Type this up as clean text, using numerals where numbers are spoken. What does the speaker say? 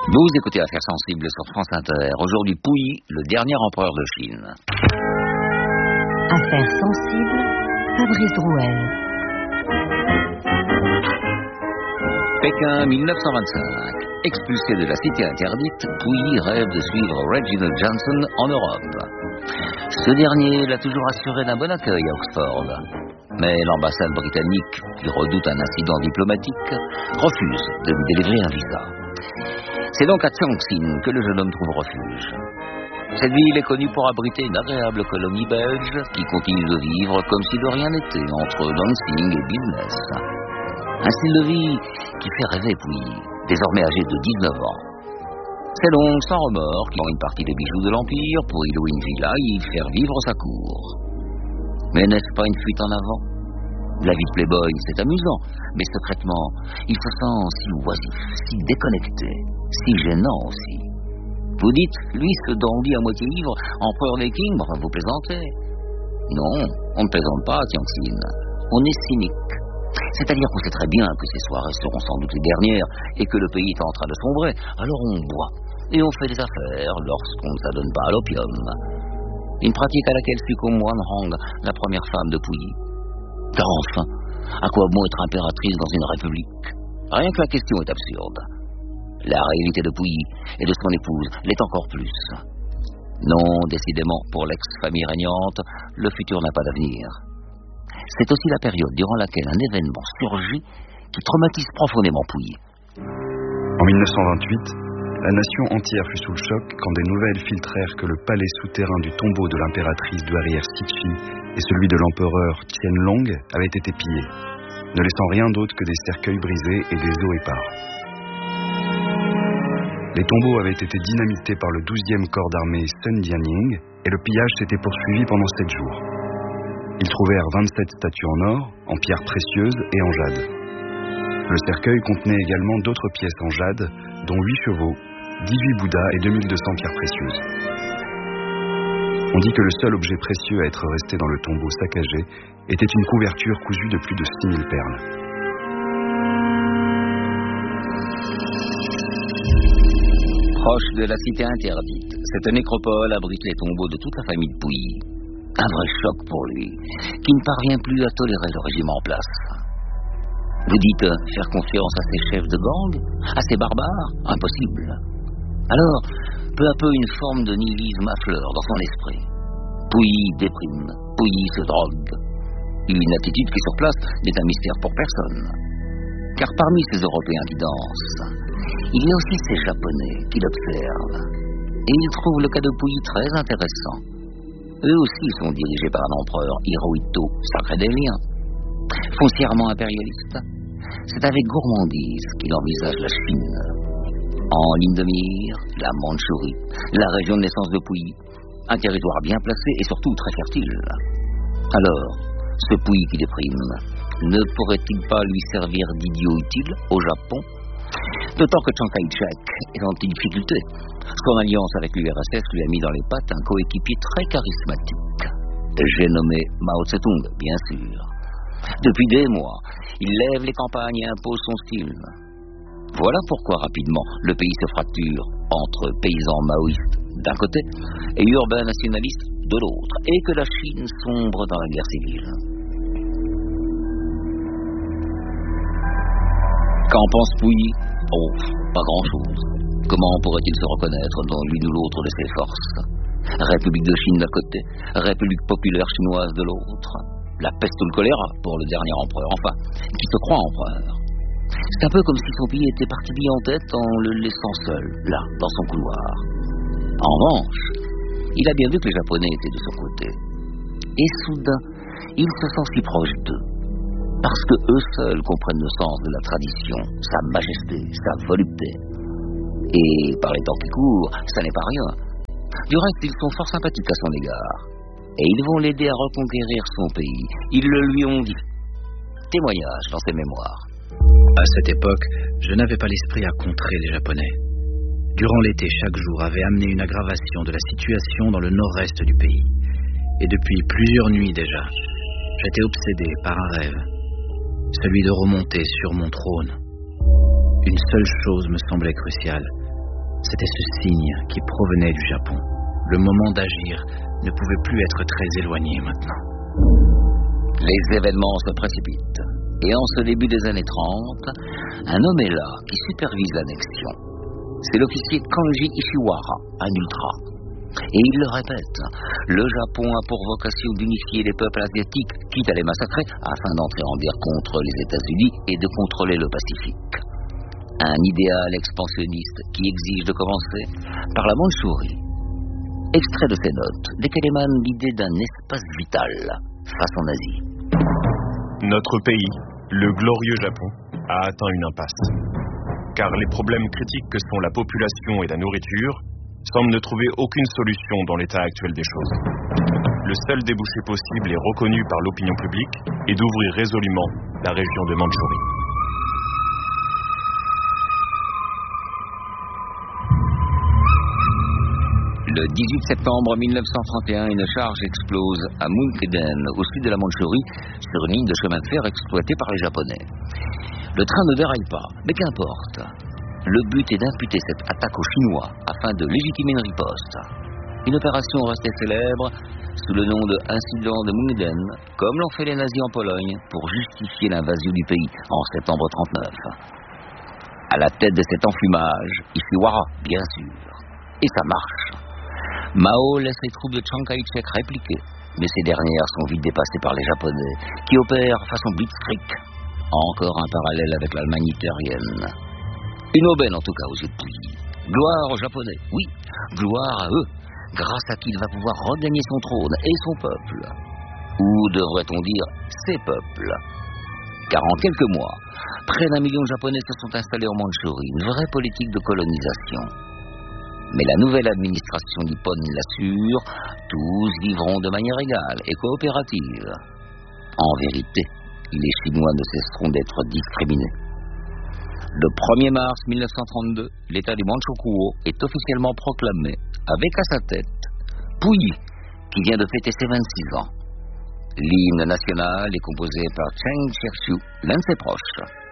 Vous écoutez Affaires sensibles sur France Inter. Aujourd'hui, Puyi, le dernier empereur de Chine. Affaires sensibles, Fabrice Drouel. Pékin, 1925. Expulsé de la cité interdite, Puyi rêve de suivre Reginald Johnson en Europe. Ce dernier l'a toujours assuré d'un bon accueil à Oxford. Mais l'ambassade britannique, qui redoute un incident diplomatique, refuse de lui délivrer un visa. C'est donc à Tianjin que le jeune homme trouve refuge. Cette ville est connue pour abriter une agréable colonie belge qui continue de vivre comme si de rien n'était entre dancing et business. Un style de vie qui fait rêver Puyi, désormais âgé de 19 ans. C'est donc sans remords qu'il vend une partie des bijoux de l'Empire pour y louer une villa et y faire vivre sa cour. Mais n'est-ce pas une fuite en avant? La vie de playboy, c'est amusant, mais secrètement, il se sent si oisif, si déconnecté, si gênant aussi. Vous dites, lui, ce dandy à moitié ivre, empereur des kings, enfin vous plaisantez. Non, on ne plaisante pas à Tianjin. On est cynique. C'est-à-dire qu'on sait très bien que ces soirées seront sans doute les dernières et que le pays est en train de sombrer. Alors on boit et on fait des affaires lorsqu'on ne s'adonne pas à l'opium. Une pratique à laquelle succombe Wan Hong, la première femme de Puyi. Car enfin, à quoi bon être impératrice dans une république? Rien que la question est absurde. La réalité de Puyi et de son épouse l'est encore plus. Non, décidément, pour l'ex-famille régnante, le futur n'a pas d'avenir. C'est aussi la période durant laquelle un événement surgit qui traumatise profondément Puyi. En 1928, la nation entière fut sous le choc quand des nouvelles filtrèrent que le palais souterrain du tombeau de l'impératrice douairière Cixi et celui de l'empereur Qianlong avaient été pillés, ne laissant rien d'autre que des cercueils brisés et des os épars. Les tombeaux avaient été dynamités par le 12e corps d'armée Sun Jianying et le pillage s'était poursuivi pendant 7 jours. Ils trouvèrent 27 statues en or, en pierres précieuses et en jade. Le cercueil contenait également d'autres pièces en jade, dont 8 chevaux, 18 Bouddhas et 2200 pierres précieuses. On dit que le seul objet précieux à être resté dans le tombeau saccagé était une couverture cousue de plus de 6000 perles. Proche de la cité interdite, cette nécropole abrite les tombeaux de toute la famille de Puyi. Un vrai choc pour lui, qui ne parvient plus à tolérer le régime en place. Vous dites faire confiance à ces chefs de gang, à ces barbares? Impossible. Alors, peu à peu, une forme de nihilisme affleure dans son esprit. Puyi déprime, Puyi se drogue. Une attitude qui, sur place, n'est un mystère pour personne. Car parmi ces Européens qui dansent, il y a aussi ces Japonais qui l'observent. Et ils trouvent le cas de Puyi très intéressant. Eux aussi sont dirigés par un empereur Hirohito, sacré des liens. Foncièrement impérialiste, c'est avec gourmandise qu'il envisage la Chine. En ligne de mire, la Mandchourie, la région de naissance de Puyi, un territoire bien placé et surtout très fertile. Alors, ce Puyi qui déprime, ne pourrait-il pas lui servir d'idiot utile au Japon? D'autant que Chiang Kai-shek est en difficulté. Son alliance avec l'URSS lui a mis dans les pattes un coéquipier très charismatique. J'ai nommé Mao Tse-tung, bien sûr. Depuis des mois, il lève les campagnes et impose son style. Voilà pourquoi, rapidement, le pays se fracture entre paysans maoïstes d'un côté et urbains nationalistes de l'autre, et que la Chine sombre dans la guerre civile. Qu'en pense Puyi? Oh, pas grand-chose. Comment pourrait-il se reconnaître dans l'une ou l'autre de ses forces? République de Chine d'un côté, République populaire chinoise de l'autre. La peste ou le choléra pour le dernier empereur, enfin, qui se croit empereur. C'est un peu comme si son pays était parti bien en tête en le laissant seul, là, dans son couloir. En revanche, il a bien vu que les Japonais étaient de son côté. Et soudain, il se sent si proche d'eux. Parce que eux seuls comprennent le sens de la tradition, sa majesté, sa volupté. Et par les temps qui courent, ça n'est pas rien. Du reste, ils sont fort sympathiques à son égard. Et ils vont l'aider à reconquérir son pays. Ils le lui ont dit. Témoignage dans ses mémoires. À cette époque, je n'avais pas l'esprit à contrer les Japonais. Durant l'été, chaque jour avait amené une aggravation de la situation dans le nord-est du pays. Et depuis plusieurs nuits déjà, j'étais obsédé par un rêve. Celui de remonter sur mon trône. Une seule chose me semblait cruciale, C'était ce signe qui provenait du Japon. Le moment d'agir ne pouvait plus être très éloigné maintenant. Les événements se précipitent. Et en ce début des années 30, un homme est là qui supervise l'annexion. C'est l'officier Kanji Ishiwara, un ultra. Et il le répète, le Japon a pour vocation d'unifier les peuples asiatiques, quitte à les massacrer, afin d'entrer en guerre contre les États-Unis et de contrôler le Pacifique. Un idéal expansionniste qui exige de commencer par la Mandchourie. Extrait de ces notes, desquelles émane l'idée d'un espace vital face en Asie. Notre pays, le glorieux Japon, a atteint une impasse. Car les problèmes critiques que sont la population et la nourriture semblent ne trouver aucune solution dans l'état actuel des choses. Le seul débouché possible et reconnu par l'opinion publique est d'ouvrir résolument la région de Mandchourie. Le 18 septembre 1931, une charge explose à Munkkeden, au sud de la Mandchourie, sur une ligne de chemin de fer exploitée par les Japonais. Le train ne déraille pas, mais qu'importe. Le but est d'imputer cette attaque aux Chinois afin de légitimer une riposte. Une opération restée célèbre sous le nom de Incident de Munkkeden, comme l'ont fait les nazis en Pologne pour justifier l'invasion du pays en septembre 1939. À la tête de cet enfumage, Ishiwara, bien sûr. Et ça marche. Mao laisse les troupes de Chiang Kai-shek répliquer, mais ces dernières sont vite dépassées par les Japonais, qui opèrent façon blitzkrieg. Encore un parallèle avec l'Allemagne hitlérienne. Une aubaine en tout cas aux yeux de Pouilly. Gloire aux Japonais, oui, gloire à eux, grâce à qui il va pouvoir regagner son trône et son peuple. Ou devrait-on dire ses peuples. Car en quelques mois, près d'1 million de Japonais se sont installés en Mandchourie, une vraie politique de colonisation. Mais la nouvelle administration nippone l'assure, tous vivront de manière égale et coopérative. En vérité, les Chinois ne cesseront d'être discriminés. Le 1er mars 1932, l'État du Manchukuo est officiellement proclamé, avec à sa tête Pouilly, qui vient de fêter ses 26 ans. L'hymne national est composé par Cheng Chir-chiu, l'un de ses proches.